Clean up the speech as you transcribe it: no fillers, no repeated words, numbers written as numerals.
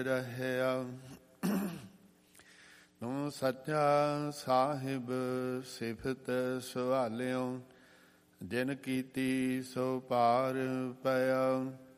ਰਹਿਆ। ਤੂੰ ਸੱਚਾ ਸਾਹਿਬ ਸਿਫਤ ਸਵਾਲਿਓ, ਜਿਨ ਕੀਤੀ ਸੋ ਪਾਰ ਪਿਆ।